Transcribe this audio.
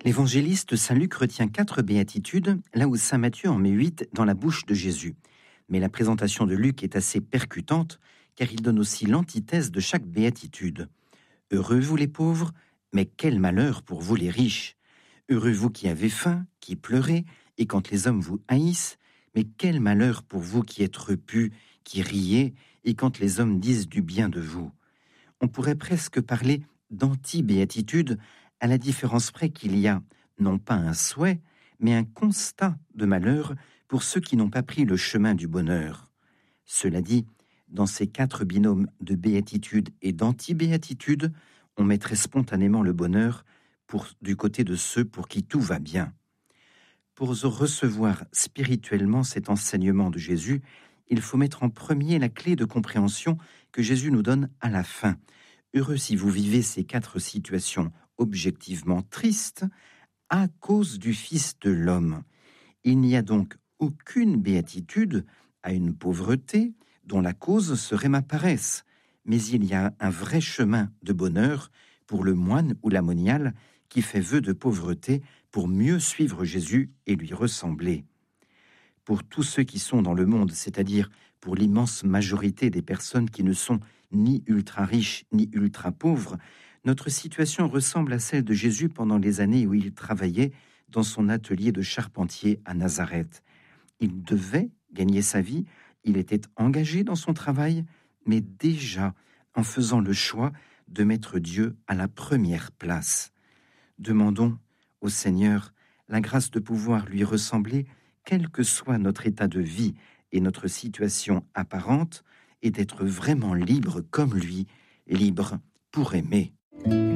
L'évangéliste Saint Luc retient 4 béatitudes, là où Saint Matthieu en met 8 dans la bouche de Jésus. Mais la présentation de Luc est assez percutante, car il donne aussi l'antithèse de chaque béatitude. Heureux vous les pauvres, mais quel malheur pour vous les riches. Heureux vous qui avez faim, qui pleurez, et quand les hommes vous haïssent, mais quel malheur pour vous qui êtes repus, qui riez, et quand les hommes disent du bien de vous. On pourrait presque parler d'anti-béatitude, à la différence près qu'il y a non pas un souhait, mais un constat de malheur pour ceux qui n'ont pas pris le chemin du bonheur. Cela dit, dans ces 4 binômes de béatitude et d'anti-béatitude, on mettrait spontanément le bonheur du côté de ceux pour qui tout va bien. Pour recevoir spirituellement cet enseignement de Jésus, il faut mettre en premier la clé de compréhension que Jésus nous donne à la fin. Heureux si vous vivez ces 4 situations objectivement tristes à cause du Fils de l'homme. Il n'y a donc aucune béatitude à une pauvreté dont la cause serait ma paresse, mais il y a un vrai chemin de bonheur pour le moine ou la moniale qui fait vœu de pauvreté pour mieux suivre Jésus et lui ressembler. Pour tous ceux qui sont dans le monde, c'est-à-dire pour l'immense majorité des personnes qui ne sont ni ultra riches ni ultra pauvres, notre situation ressemble à celle de Jésus pendant les années où il travaillait dans son atelier de charpentier à Nazareth. Il devait gagner sa vie, il était engagé dans son travail, mais déjà en faisant le choix de mettre Dieu à la première place. Demandons au Seigneur la grâce de pouvoir lui ressembler, quel que soit notre état de vie et notre situation apparente, et d'être vraiment libre comme lui, libre pour aimer.